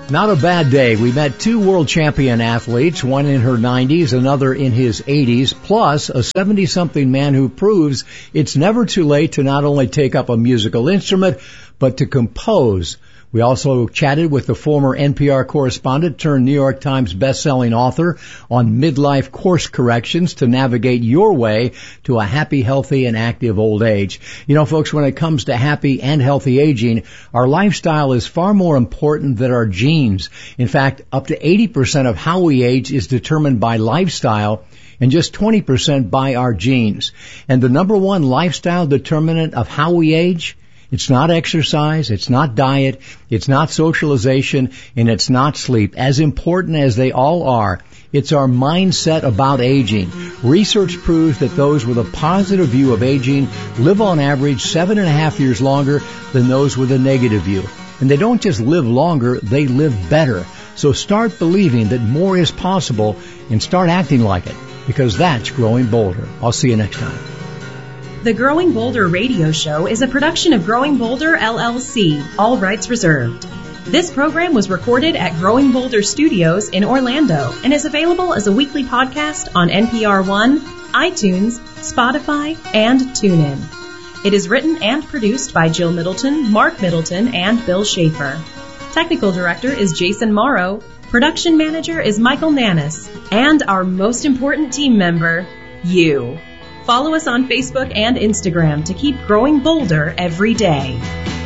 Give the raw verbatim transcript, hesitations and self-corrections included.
Not a bad day. We met two world champion athletes, one in her nineties, another in his eighties, plus a seventy-something man who proves it's never too late to not only take up a musical instrument, but to compose. We also chatted with the former N P R correspondent turned New York Times best-selling author on midlife course corrections to navigate your way to a happy, healthy, and active old age. You know, folks, when it comes to happy and healthy aging, our lifestyle is far more important than our genes. In fact, up to eighty percent of how we age is determined by lifestyle, and just twenty percent by our genes. And the number one lifestyle determinant of how we age, it's not exercise, it's not diet, it's not socialization, and it's not sleep. As important as they all are, it's our mindset about aging. Research proves that those with a positive view of aging live on average seven and a half years longer than those with a negative view. And they don't just live longer, they live better. So start believing that more is possible and start acting like it, because that's Growing Bolder. I'll see you next time. The Growing Bolder radio show is a production of Growing Bolder, L L C, all rights reserved. This program was recorded at Growing Bolder Studios in Orlando and is available as a weekly podcast on N P R One, iTunes, Spotify, and TuneIn. It is written and produced by Jill Middleton, Mark Middleton, and Bill Schaefer. Technical director is Jason Morrow. Production manager is Michael Nannis. And our most important team member, you. Follow us on Facebook and Instagram to keep growing bolder every day.